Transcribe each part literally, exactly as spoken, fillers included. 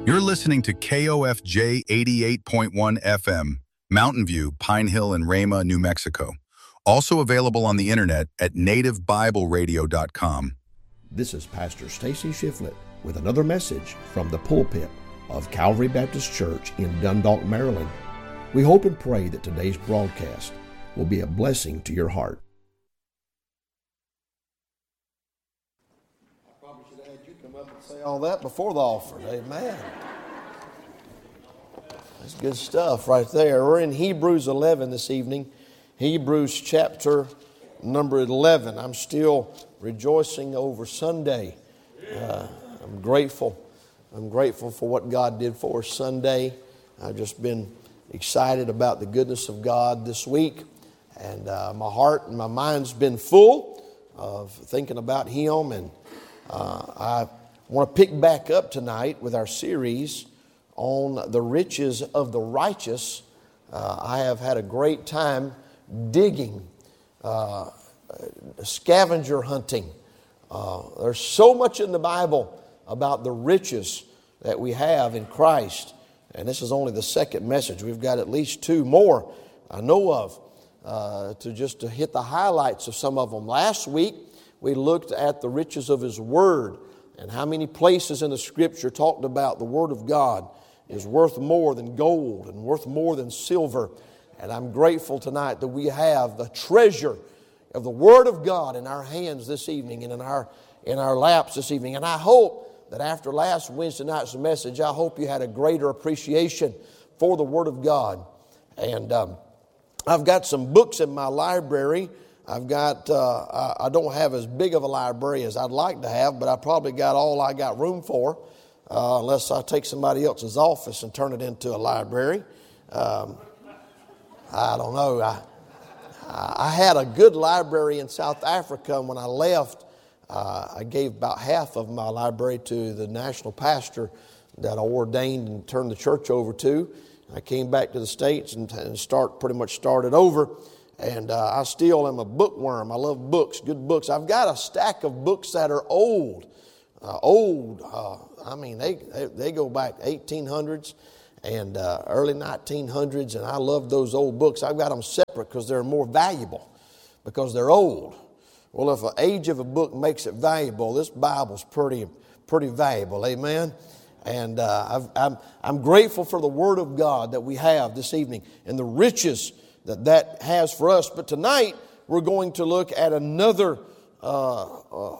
You're listening to K O F J eighty-eight point one F M, Mountain View, Pine Hill, and Rama, New Mexico. Also available on the internet at native bible radio dot com. This is Pastor Stacy Shiflett with another message from the pulpit of Calvary Baptist Church in Dundalk, Maryland. We hope and pray that today's broadcast will be a blessing to your heart. I probably should have had you come up and say all that before the offering. Amen. That's good stuff right there. We're in Hebrews eleven this evening. Hebrews chapter number eleven. I'm still rejoicing over Sunday. Uh, I'm grateful. I'm grateful for what God did for us Sunday. I've just been excited about the goodness of God this week. And uh, my heart and my mind's been full of thinking about Him. And uh, I want to pick back up tonight with our series on the riches of the righteous. Uh, I have had a great time digging, uh, scavenger hunting. Uh, there's so much in the Bible about the riches that we have in Christ. And this is only the second message. We've got at least two more I know of uh, to just to hit the highlights of some of them. Last week, we looked at the riches of His Word and how many places in the Scripture talked about the Word of God is worth more than gold and worth more than silver. And I'm grateful tonight that we have the treasure of the Word of God in our hands this evening and in our in our laps this evening. And I hope that after last Wednesday night's message, I hope you had a greater appreciation for the Word of God. And um, I've got some books in my library. I've got, uh, I, I don't have as big of a library as I'd like to have, but I probably got all I got room for. Uh, unless I take somebody else's office and turn it into a library. Um, I don't know. I, I had a good library in South Africa. When I left, uh, I gave about half of my library to the national pastor that I ordained and turned the church over to. I came back to the States and, and start pretty much started over. And uh, I still am a bookworm. I love books, good books. I've got a stack of books that are old. Uh, old, uh, I mean, they, they they go back eighteen hundreds and uh, early nineteen hundreds, and I love those old books. I've got them separate because they're more valuable, because they're old. Well, if the age of a book makes it valuable, this Bible's pretty pretty valuable, amen? And uh, I've, I'm, I'm grateful for the Word of God that we have this evening and the riches that that has for us. But tonight, we're going to look at another uh, uh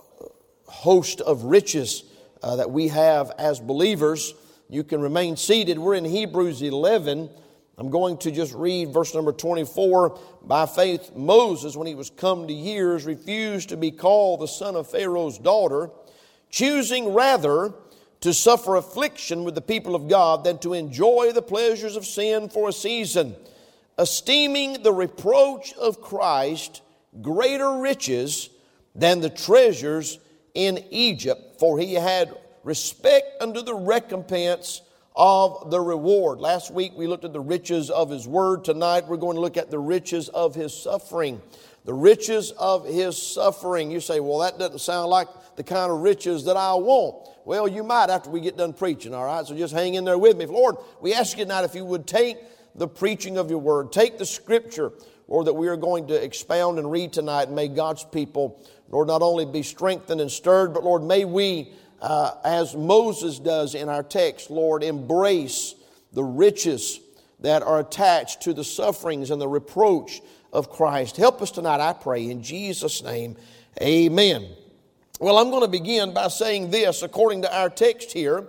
host of riches uh, that we have as believers. You can remain seated. We're in Hebrews eleven. I'm going to just read verse number twenty-four. By faith, Moses, when he was come to years, refused to be called the son of Pharaoh's daughter, choosing rather to suffer affliction with the people of God than to enjoy the pleasures of sin for a season, esteeming the reproach of Christ greater riches than the treasures in Egypt, for he had respect unto the recompense of the reward. Last week we looked at the riches of His Word. Tonight we're going to look at the riches of His suffering. The riches of His suffering. You say, well, that doesn't sound like the kind of riches that I want. Well, you might after we get done preaching, all right? So just hang in there with me. Lord, we ask you tonight if you would take the preaching of your Word, take the Scripture, Lord, that we are going to expound and read tonight, and may God's people, Lord, not only be strengthened and stirred, but Lord, may we, uh, as Moses does in our text, Lord, embrace the riches that are attached to the sufferings and the reproach of Christ. Help us tonight, I pray, in Jesus' name, amen. Well, I'm going to begin by saying this. According to our text here,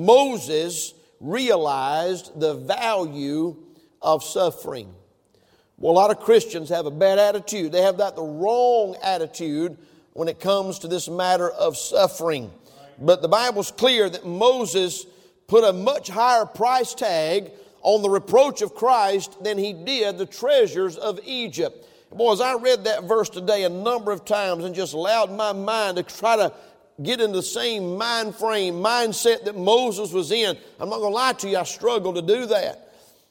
Moses realized the value of suffering. Well, a lot of Christians have a bad attitude. They have that the wrong attitude when it comes to this matter of suffering. But the Bible's clear that Moses put a much higher price tag on the reproach of Christ than he did the treasures of Egypt. Boys, I read that verse today a number of times and just allowed my mind to try to get in the same mind frame, mindset that Moses was in. I'm not going to lie to you, I struggled to do that.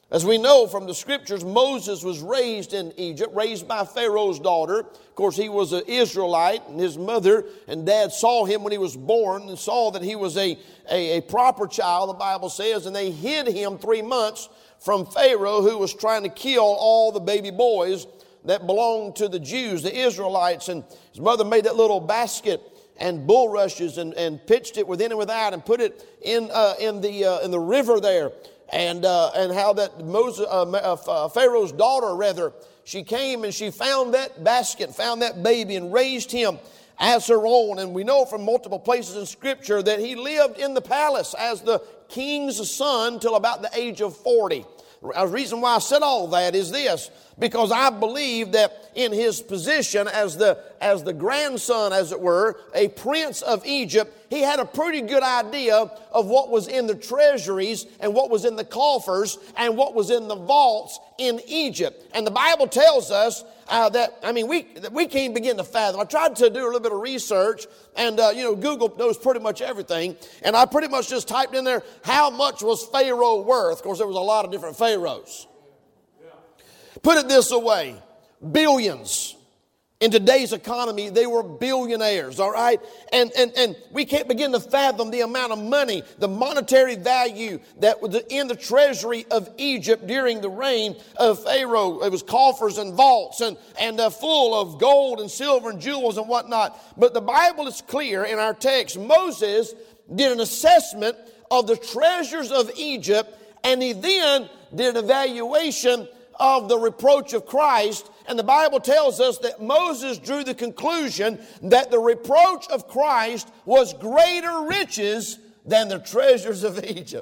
As we know from the scriptures, Moses was raised in Egypt, raised by Pharaoh's daughter. Of course, he was an Israelite, and his mother and dad saw him when he was born and saw that he was a, a, a proper child, the Bible says, and they hid him three months from Pharaoh, who was trying to kill all the baby boys that belonged to the Jews, the Israelites. And his mother made that little basket and bulrushes and, and pitched it within and without and put it in, uh, in, the, uh, in the river there. And uh, and how that Moses, uh, uh, Pharaoh's daughter, rather, she came and she found that basket, found that baby, and raised him as her own. And we know from multiple places in Scripture that he lived in the palace as the king's son till about the age of forty. The reason why I said all that is this, because I believe that in his position as the, as the grandson, as it were, a prince of Egypt, he had a pretty good idea of what was in the treasuries and what was in the coffers and what was in the vaults in Egypt. And the Bible tells us uh, that, I mean, we we can't begin to fathom. I tried to do a little bit of research, and, uh, you know, Google knows pretty much everything. And I pretty much just typed in there, how much was Pharaoh worth? Of course, there was a lot of different pharaohs. Put it this way, billions. In today's economy, they were billionaires, all right? And, and, and we can't begin to fathom the amount of money, the monetary value that was in the treasury of Egypt during the reign of Pharaoh. It was coffers and vaults and, and uh, full of gold and silver and jewels and whatnot. But the Bible is clear in our text. Moses did an assessment of the treasures of Egypt, and he then did an evaluation of the reproach of Christ. And the Bible tells us that Moses drew the conclusion that the reproach of Christ was greater riches than the treasures of Egypt.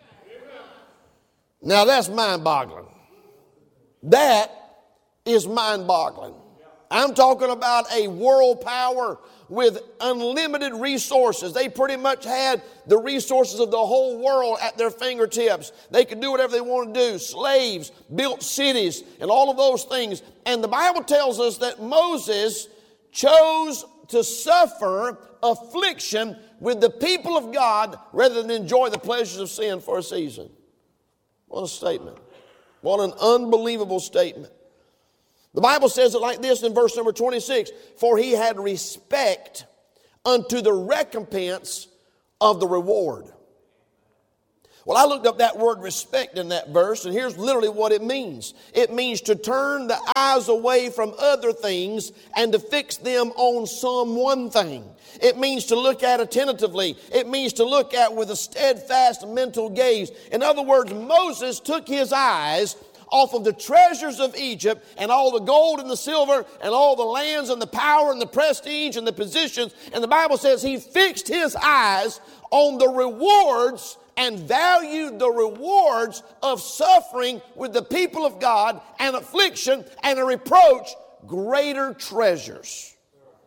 Now that's mind-boggling. That is mind-boggling. I'm talking about a world power with unlimited resources. They pretty much had the resources of the whole world at their fingertips. They could do whatever they wanted to do. Slaves, built cities, and all of those things. And the Bible tells us that Moses chose to suffer affliction with the people of God rather than enjoy the pleasures of sin for a season. What a statement. What an unbelievable statement. The Bible says it like this in verse number twenty-six. For he had respect unto the recompense of the reward. Well, I looked up that word respect in that verse, and here's literally what it means. It means to turn the eyes away from other things and to fix them on some one thing. It means to look at attentively. It means to look at with a steadfast mental gaze. In other words, Moses took his eyes off of the treasures of Egypt and all the gold and the silver and all the lands and the power and the prestige and the positions. And the Bible says he fixed his eyes on the rewards and valued the rewards of suffering with the people of God and affliction and a reproach greater treasures.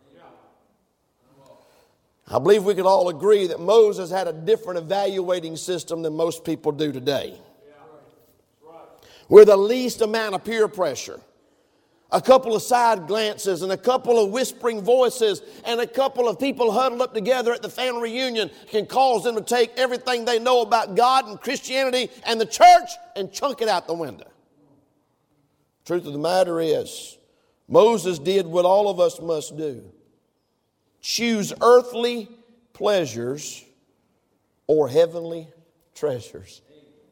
I believe we could all agree that Moses had a different evaluating system than most people do today. With the least amount of peer pressure, a couple of side glances and a couple of whispering voices and a couple of people huddled up together at the family reunion can cause them to take everything they know about God and Christianity and the church and chunk it out the window. Truth of the matter is, Moses did what all of us must do. Choose earthly pleasures or heavenly treasures.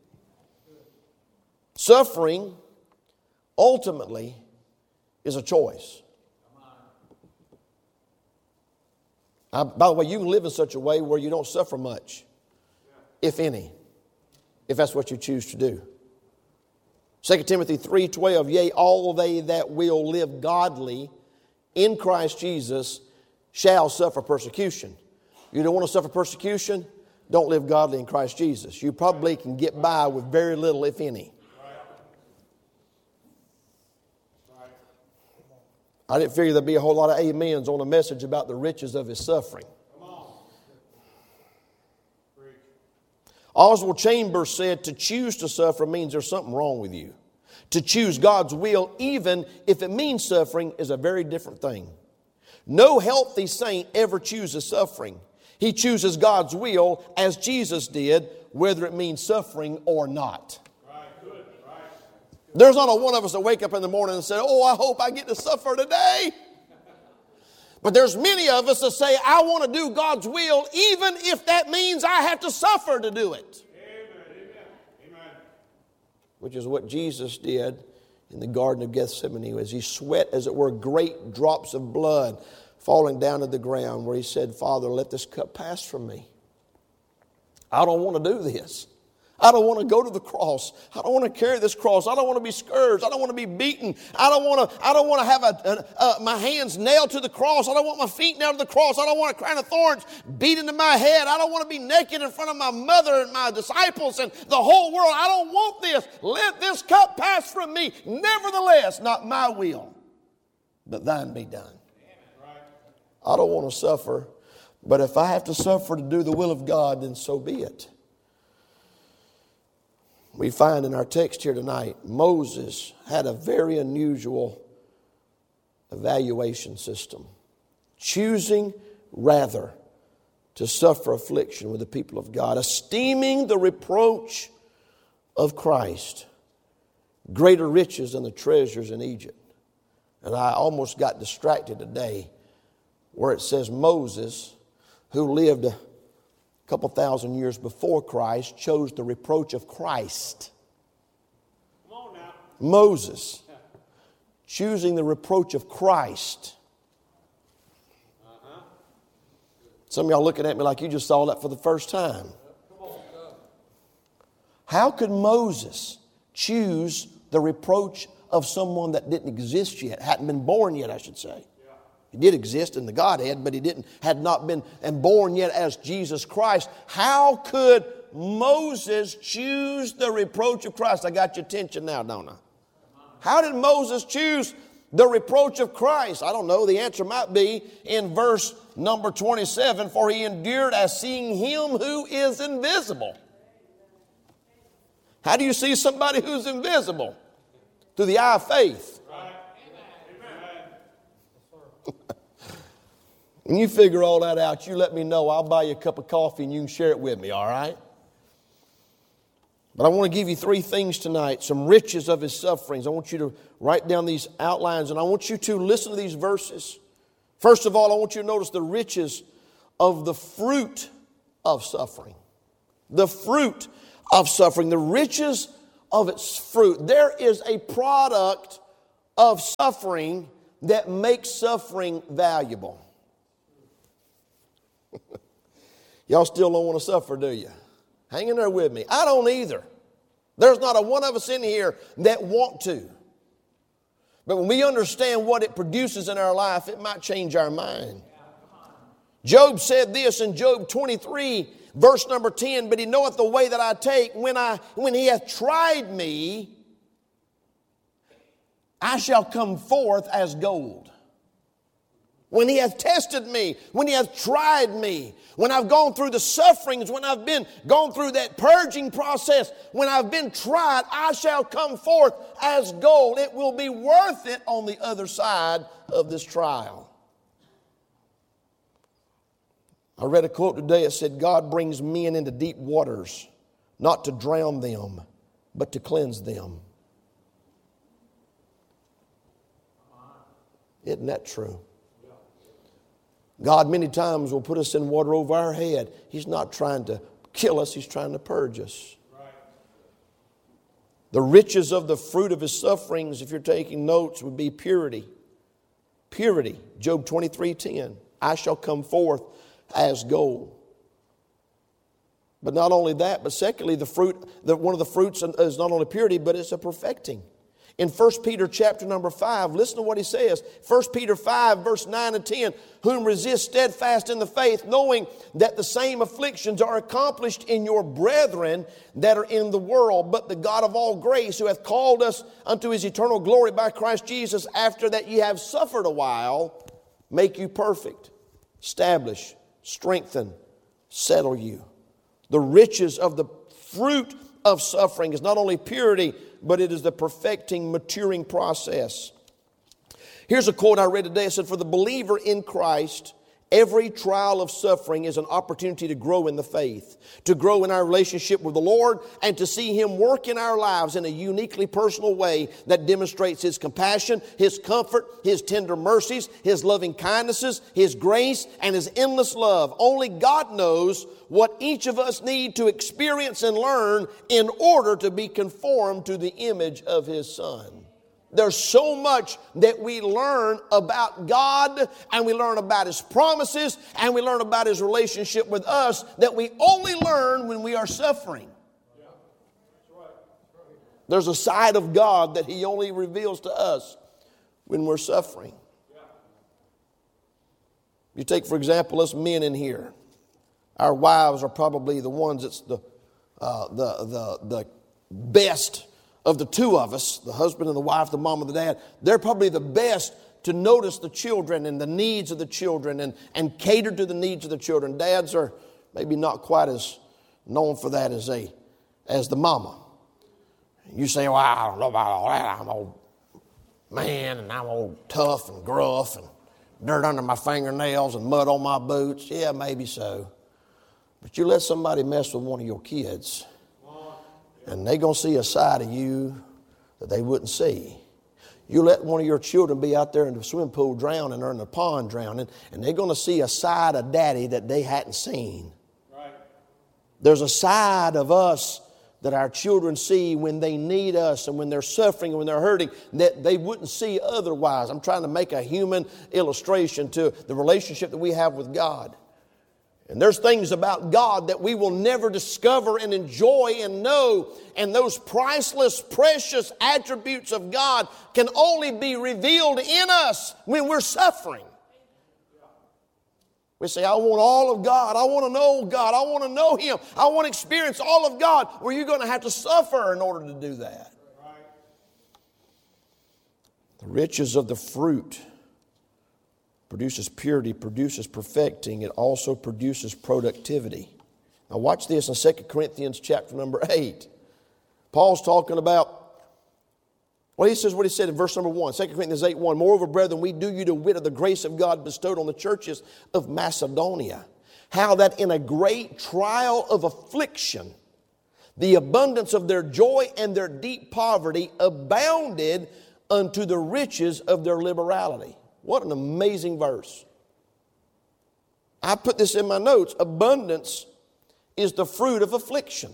Suffering, ultimately, is a choice. I, by the way, you can live in such a way where you don't suffer much, if any, if that's what you choose to do. Second Timothy three twelve, yea, all they that will live godly in Christ Jesus shall suffer persecution. You don't want to suffer persecution? Don't live godly in Christ Jesus. You probably can get by with very little, if any. I didn't figure there'd be a whole lot of amens on a message about the riches of his suffering. Oswald Chambers said, to choose to suffer means there's something wrong with you. To choose God's will, even if it means suffering, is a very different thing. No healthy saint ever chooses suffering. He chooses God's will as Jesus did, whether it means suffering or not. There's not a one of us that wake up in the morning and say, oh, I hope I get to suffer today. But there's many of us that say, I want to do God's will, even if that means I have to suffer to do it. Amen. Amen. Which is what Jesus did in the Garden of Gethsemane, as he sweat, as it were, great drops of blood falling down to the ground, where he said, Father, let this cup pass from me. I don't want to do this. I don't want to go to the cross. I don't want to carry this cross. I don't want to be scourged. I don't want to be beaten. I don't want to, I don't want to have a, a, a, my hands nailed to the cross. I don't want my feet nailed to the cross. I don't want a crown of thorns beat into my head. I don't want to be naked in front of my mother and my disciples and the whole world. I don't want this. Let this cup pass from me. Nevertheless, not my will, but thine be done. I don't want to suffer, but if I have to suffer to do the will of God, then so be it. We find in our text here tonight, Moses had a very unusual evaluation system, choosing rather to suffer affliction with the people of God, esteeming the reproach of Christ greater riches than the treasures in Egypt. And I almost got distracted today where it says Moses, who lived a couple thousand years before Christ, chose the reproach of Christ. Come on now. Moses, choosing the reproach of Christ. Uh-huh. Some of y'all looking at me like you just saw that for the first time. Come on. How could Moses choose the reproach of someone that didn't exist yet, hadn't been born yet, I should say? He did exist in the Godhead, but he didn't, had not been and born yet as Jesus Christ. How could Moses choose the reproach of Christ? I got your attention now, don't I? How did Moses choose the reproach of Christ? I don't know. The answer might be in verse number twenty-seven. For he endured as seeing him who is invisible. How do you see somebody who's invisible? Through the eye of faith. When you figure all that out, you let me know. I'll buy you a cup of coffee and you can share it with me, all right? But I want to give you three things tonight, some riches of his sufferings. I want you to write down these outlines, and I want you to listen to these verses. First of all, I want you to notice the riches of the fruit of suffering. The fruit of suffering, the riches of its fruit. There is a product of suffering that makes suffering valuable. Y'all still don't want to suffer, do you? Hang in there with me. I don't either. There's not a one of us in here that want to. But when we understand what it produces in our life, it might change our mind. Job said this in Job twenty-three, verse number ten, but he knoweth the way that I take. When I when he hath tried me, I shall come forth as gold. When he hath tested me, when he hath tried me, when I've gone through the sufferings, when I've been gone through that purging process, when I've been tried, I shall come forth as gold. It will be worth it on the other side of this trial. I read a quote today. It said, God brings men into deep waters, not to drown them, but to cleanse them. Isn't that true? God many times will put us in water over our head. He's not trying to kill us. He's trying to purge us. Right. The riches of the fruit of his sufferings, if you're taking notes, would be purity. Purity. Job twenty-three ten. I shall come forth as gold. But not only that, but secondly, the fruit, the, one of the fruits is not only purity, but it's a perfecting. In First Peter chapter number five, listen to what he says. First Peter five, verse nine and ten. Whom resist steadfast in the faith, knowing that the same afflictions are accomplished in your brethren that are in the world. But the God of all grace, who hath called us unto his eternal glory by Christ Jesus, after that ye have suffered a while, make you perfect, establish, strengthen, settle you. The riches of the fruit of suffering is not only purity, but it is the perfecting, maturing process. Here's a quote I read today. It said, for the believer in Christ, Every trial of suffering is an opportunity to grow in the faith, to grow in our relationship with the Lord, and to see Him work in our lives in a uniquely personal way that demonstrates His compassion, His comfort, His tender mercies, His loving kindnesses, His grace, and His endless love. Only God knows what each of us need to experience and learn in order to be conformed to the image of His Son. There's so much that we learn about God, and we learn about His promises, and we learn about His relationship with us that we only learn when we are suffering. There's a side of God that He only reveals to us when we're suffering. You take, for example, us men in here. Our wives are probably the ones that's the uh, the the the best of the two of us, the husband and the wife, the mom and the dad. They're probably the best to notice the children and the needs of the children and, and cater to the needs of the children. Dads are maybe not quite as known for that as they, as the mama. You say, well, I don't know about all that. I'm an old man and I'm old tough and gruff and dirt under my fingernails and mud on my boots. Yeah, maybe so. But you let somebody mess with one of your kids, and they're going to see a side of you that they wouldn't see. You let one of your children be out there in the swimming pool drowning or in the pond drowning, and they're going to see a side of Daddy that they hadn't seen. Right. There's a side of us that our children see when they need us and when they're suffering and when they're hurting that they wouldn't see otherwise. I'm trying to make a human illustration to the relationship that we have with God. And there's things about God that we will never discover and enjoy and know. And those priceless, precious attributes of God can only be revealed in us when we're suffering. We say, I want all of God. I want to know God. I want to know Him. I want to experience all of God. Well, you're going to have to suffer in order to do that. The riches of the fruit produces purity, produces perfecting. It also produces productivity. Now watch this in Second Corinthians chapter number eight. Paul's talking about, well, he says what he said in verse number one, Second Corinthians eight one. Moreover, brethren, we do you to wit of the grace of God bestowed on the churches of Macedonia, how that in a great trial of affliction, the abundance of their joy and their deep poverty abounded unto the riches of their liberality. What an amazing verse. I put this in my notes. Abundance is the fruit of affliction.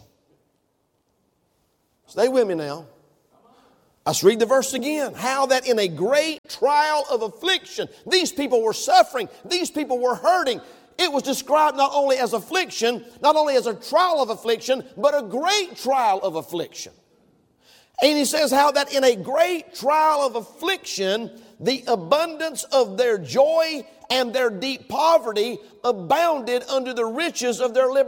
Stay with me now. Let's read the verse again. How that in a great trial of affliction, these people were suffering, these people were hurting. It was described not only as affliction, not only as a trial of affliction, but a great trial of affliction. And he says how that in a great trial of affliction, the abundance of their joy and their deep poverty abounded under the riches of their liberality.